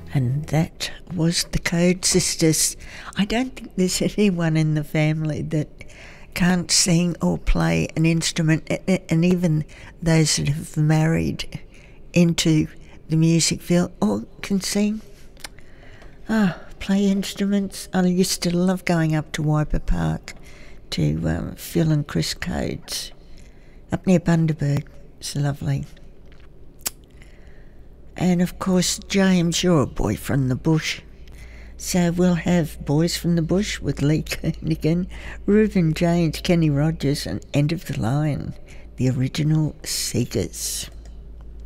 And that was the Code Sisters. I don't think there's anyone in the family that can't sing or play an instrument, and even those that have married into the music field all can sing. Play instruments. I used to love going up to Wiper Park to Phil and Chris Coates up near Bundaberg. It's lovely. And of course, James, you're a boy from the bush. So we'll have Boys from the Bush with Lee Kernaghan, Reuben James, Kenny Rogers, and End of the Line, the original Seekers.